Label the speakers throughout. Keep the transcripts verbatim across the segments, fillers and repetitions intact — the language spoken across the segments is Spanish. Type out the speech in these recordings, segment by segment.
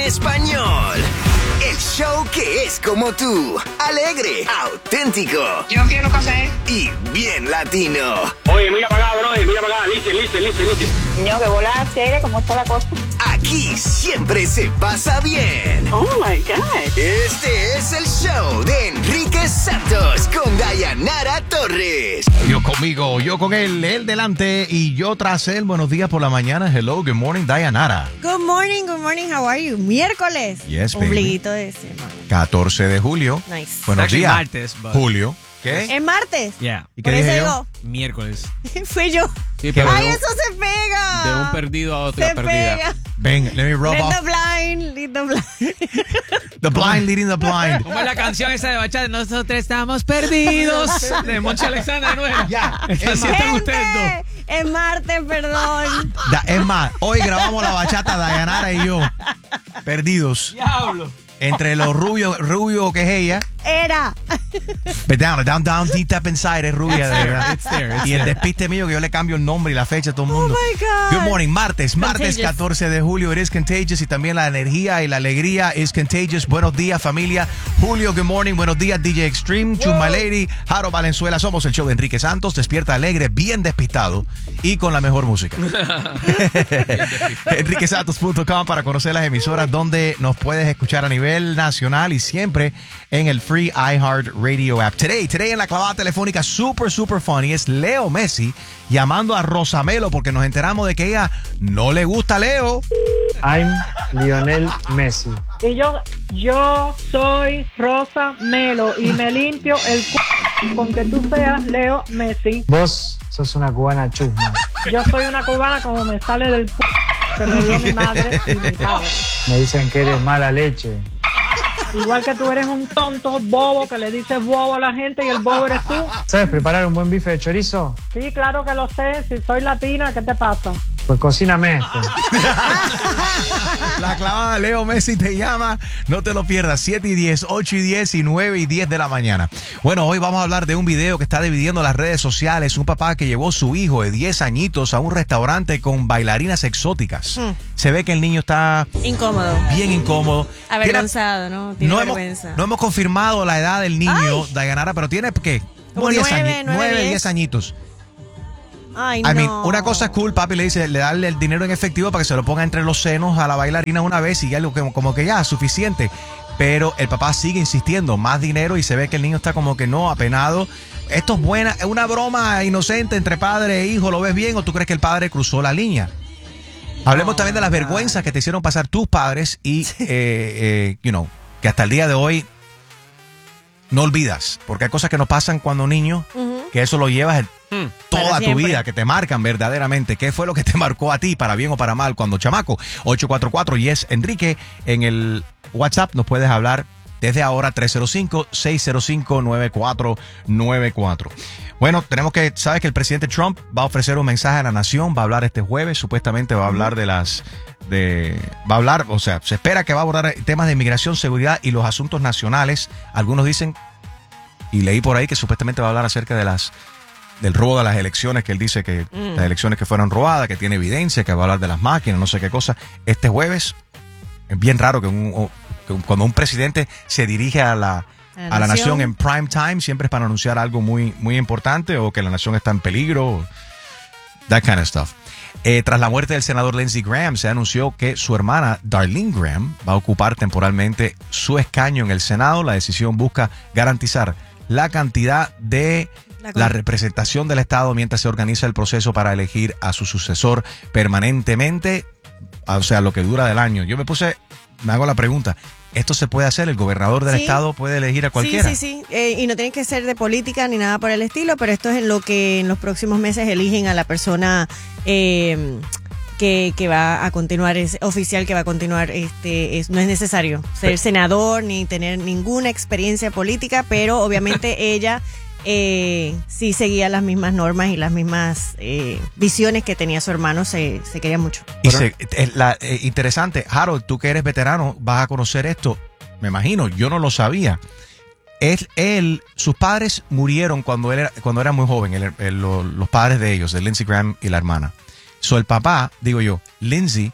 Speaker 1: español. El show que es como tú, alegre, auténtico.
Speaker 2: Yo quiero café.
Speaker 1: Y bien latino.
Speaker 3: Oye, mira para acá, bro, mira para acá, listen, listen, listen, listen.
Speaker 2: Niño, que bola chévere, ¿cómo está la cosa?
Speaker 1: Aquí siempre se pasa bien.
Speaker 2: Oh my God.
Speaker 1: Este es el show de Enrique Santos con Dayanara Torres.
Speaker 4: Yo conmigo, yo con él, él delante y yo tras él. Buenos días por la mañana. Hello, good morning, Dayanara.
Speaker 5: Good morning, good morning, how are you? Miércoles.
Speaker 4: Yes, baby.
Speaker 5: Ombliguito de semana.
Speaker 4: catorce de julio.
Speaker 5: Nice.
Speaker 4: Buenos días.
Speaker 6: Martes, but...
Speaker 4: Julio. ¿Qué?
Speaker 5: Es martes.
Speaker 6: Yeah.
Speaker 4: ¿Y qué
Speaker 5: Por
Speaker 4: dije
Speaker 5: eso
Speaker 4: yo?
Speaker 5: digo,
Speaker 6: Miércoles.
Speaker 5: fui yo.
Speaker 6: Sí, pero
Speaker 5: Ay,
Speaker 6: de un,
Speaker 5: eso se pega.
Speaker 6: de un perdido a otra
Speaker 5: se
Speaker 6: perdida.
Speaker 5: pega.
Speaker 4: Ven, let me rub
Speaker 5: Let
Speaker 4: off.
Speaker 5: the blind, lead the blind.
Speaker 4: The blind leading the blind.
Speaker 6: ¿Cómo es la canción esa de bachata? Nosotros estamos perdidos. De Moncho Alexander de nuevo.
Speaker 4: Ya.
Speaker 6: Así
Speaker 4: Es más,
Speaker 6: están ustedes dos.
Speaker 5: Gente, es martes, perdón.
Speaker 4: Da- es más, hoy grabamos la bachata Dayanara y yo. Perdidos.
Speaker 6: Diablo.
Speaker 4: Entre lo rubio, rubio que es ella.
Speaker 5: Era.
Speaker 4: But down, down, down, deep up inside es rubia, de verdad.
Speaker 6: It's there, it's
Speaker 4: Y el
Speaker 6: there.
Speaker 4: despiste mío que yo le cambio el nombre y la fecha a todo el mundo.
Speaker 5: Oh my God.
Speaker 4: Good morning, martes, martes
Speaker 5: Contagious.
Speaker 4: catorce de julio, it is contagious y también la energía y la alegría is contagious. Buenos días, familia. Julio, good morning, buenos días, D J Extreme, Chuma Lady, Jaro Valenzuela. Somos el show de Enrique Santos, despierta alegre, bien despistado y con la mejor música. enrique santos punto com para conocer las emisoras donde nos puedes escuchar a nivel nacional y siempre en el free iHeart Radio app. Today, today en la clavada telefónica super, super funny es Leo Messi llamando a Rosamelo porque nos enteramos de que ella no le gusta a Leo.
Speaker 7: I'm Lionel Messi.
Speaker 8: Y yo, yo soy Rosa Melo y me limpio el c con que tú seas Leo Messi.
Speaker 7: Vos sos una cubana chusma.
Speaker 8: Yo soy una cubana como me sale del c que me dio mi madre y mi padre.
Speaker 7: Me dicen que eres mala leche.
Speaker 8: Igual que tú eres un tonto bobo que le dices bobo a la gente y el bobo eres tú.
Speaker 7: ¿Sabes preparar un buen bife de chorizo?
Speaker 8: Sí, claro que lo sé. Si soy latina, ¿qué te pasa?
Speaker 7: Pues cocíname esto.
Speaker 4: La clavada Leo Messi te llama, no te lo pierdas, siete y diez, ocho y diez y nueve y diez de la mañana. Bueno, hoy vamos a hablar de un video que está dividiendo las redes sociales, un papá que llevó a su hijo de diez añitos a un restaurante con bailarinas exóticas.
Speaker 5: Mm.
Speaker 4: Se ve que el niño está
Speaker 5: Incómodo.
Speaker 4: bien incómodo.
Speaker 5: Avergonzado, ¿no? Tiene
Speaker 4: No hemos,
Speaker 5: vergüenza.
Speaker 4: no hemos confirmado la edad del niño, Dayanara, pero tiene, ¿qué?
Speaker 5: Como
Speaker 4: diez
Speaker 5: nueve,
Speaker 4: añi-
Speaker 5: nueve,
Speaker 4: nueve,
Speaker 5: diez.
Speaker 4: diez añitos.
Speaker 5: Ay,
Speaker 4: I
Speaker 5: no.
Speaker 4: mean, una cosa es cool, papi le dice, le darle el dinero en efectivo para que se lo ponga entre los senos a la bailarina una vez y ya lo que- como que ya, suficiente. Pero el papá sigue insistiendo, más dinero y se ve que el niño está como que no, apenado. Esto es buena, es una broma inocente entre padre e hijo, ¿lo ves bien o tú crees que el padre cruzó la línea? Hablemos también de las vergüenzas que te hicieron pasar tus padres y, eh, eh, you know, que hasta el día de hoy no olvidas, porque hay cosas que nos pasan cuando niños,
Speaker 5: Ujú.
Speaker 4: que eso lo llevas el-
Speaker 6: Hmm.
Speaker 4: toda
Speaker 5: Para
Speaker 4: tu
Speaker 5: siempre.
Speaker 4: vida, que te marcan verdaderamente. ¿Qué fue lo que te marcó a ti, para bien o para mal, cuando chamaco? ocho cuatro cuatro y es Enrique. En el WhatsApp nos puedes hablar desde ahora, tres cero cinco, seis cero cinco, nueve cuatro nueve cuatro. Bueno, tenemos que, sabes que el presidente Trump va a ofrecer un mensaje a la nación, va a hablar este jueves, supuestamente va a hablar de las, de, va a hablar, o sea, se espera que va a abordar temas de inmigración, seguridad y los asuntos nacionales. Algunos dicen, y leí por ahí que supuestamente va a hablar acerca de las, del robo de las elecciones, que él dice que
Speaker 5: Mm.
Speaker 4: las elecciones que fueron robadas, que tiene evidencia, que va a hablar de las máquinas, no sé qué cosa. Este jueves, es bien raro que, un, o- que un- cuando un presidente se dirige a la, a la nación en prime time, siempre es para anunciar algo muy, muy importante o que la nación está en peligro, o that kind of stuff. Eh, tras la muerte del senador Lindsey Graham, se anunció que su hermana Darlene Graham va a ocupar temporalmente su escaño en el Senado. La decisión busca garantizar la cantidad de
Speaker 5: La
Speaker 4: la
Speaker 5: con-
Speaker 4: representación del Estado mientras se organiza el proceso para elegir a su sucesor permanentemente, o sea, lo que dura del año. Yo me puse, me hago la pregunta, ¿esto se puede hacer? ¿El gobernador del
Speaker 5: Sí.
Speaker 4: Estado puede elegir a cualquiera?
Speaker 5: Sí, sí, sí. Eh, y no tiene que ser de política ni nada por el estilo, pero esto es en lo que en los próximos meses eligen a la persona eh, que, que va a continuar, es oficial que va a continuar. Este, es, no es necesario ser
Speaker 4: Pero-
Speaker 5: senador ni tener ninguna experiencia política, pero obviamente ella eh, sí seguía las mismas normas y las mismas eh, visiones que tenía su hermano, se, se quería mucho.
Speaker 4: Y se, es la, eh, interesante, Harold, tú que eres veterano, vas a conocer esto, me imagino, yo no lo sabía. Él, él sus padres murieron cuando él era, cuando era muy joven, el- el- lo- los padres de ellos, de Lindsey Graham y la hermana. So el papá, digo yo, Lindsey,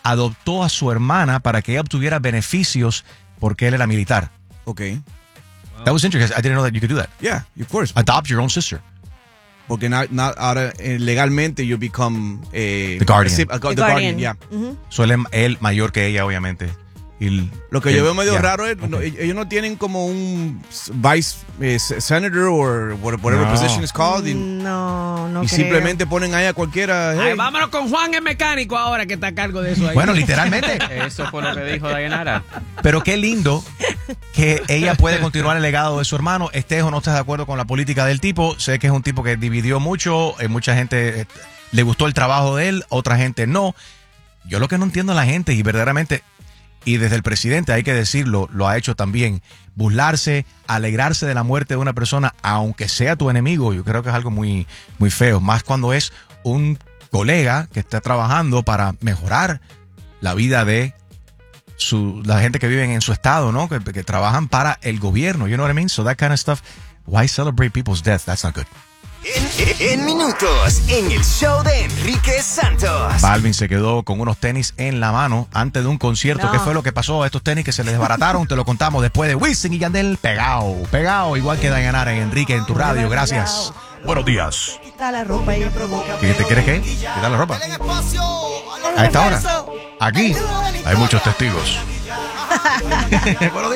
Speaker 4: adoptó a su hermana para que ella obtuviera beneficios porque él era militar.
Speaker 9: Okay.
Speaker 4: That was interesting. I didn't know that you could do that.
Speaker 9: Yeah, of course.
Speaker 4: Adopt your own sister.
Speaker 9: Porque na- na- ahora eh, legalmente you become eh,
Speaker 4: The guardian.
Speaker 9: a sib- a gu-
Speaker 5: The
Speaker 9: the guardian,
Speaker 5: guardian.
Speaker 9: yeah.
Speaker 5: Ujú.
Speaker 4: So él, él mayor que ella, obviamente. Y
Speaker 9: Lo que
Speaker 4: él-
Speaker 9: yo veo medio
Speaker 4: yeah.
Speaker 9: raro es, no,
Speaker 4: Okay.
Speaker 9: ellos no tienen como un vice eh, senator o whatever
Speaker 4: No.
Speaker 9: position is called y,
Speaker 5: No, no
Speaker 9: y
Speaker 5: creo.
Speaker 9: simplemente ponen ahí a cualquiera.
Speaker 6: Ay,
Speaker 9: hey.
Speaker 6: vámonos con Juan el mecánico ahora que está a cargo de eso ahí.
Speaker 4: Bueno, literalmente.
Speaker 10: Eso fue lo que dijo Dayanara.
Speaker 4: Pero qué lindo que ella puede continuar el legado de su hermano. Estés o no estés de acuerdo con la política del tipo. Sé que es un tipo que dividió mucho. eh, mucha gente eh, le gustó el trabajo de él, otra gente no. Yo lo que no entiendo a la gente y verdaderamente, y desde el presidente hay que decirlo, lo ha hecho también, burlarse, alegrarse de la muerte de una persona, aunque sea tu enemigo. Yo creo que es algo muy, muy feo. Más cuando es un colega que está trabajando para mejorar la vida de su, la gente que vive en su estado, ¿no? Que, que trabajan para el gobierno. You know what I mean? So that kind of stuff. Why celebrate people's death? That's not good.
Speaker 1: En, en minutos, en el show de Enrique Santos.
Speaker 4: Balvin se quedó con unos tenis en la mano antes de un concierto.
Speaker 5: No.
Speaker 4: ¿Qué fue lo que pasó? Estos tenis que se les desbarataron, te lo contamos después de Wisin y Yandel. Pegado, pegado, igual que Dayanara en Enrique en tu radio. Gracias. Buenos días.
Speaker 5: Quita la ropa y provoca.
Speaker 4: ¿Qué te quieres qué? Quitar la ropa. A esta hora. Aquí hay muchos testigos. Buenos días.